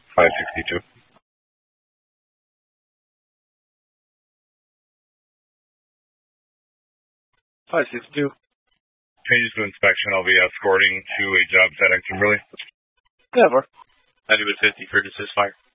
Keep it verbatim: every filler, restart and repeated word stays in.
five sixty-two. five sixty-two. Changes to inspection. I'll be escorting to a job site at Kimberly. Never. ninety-one fifty for desist fire.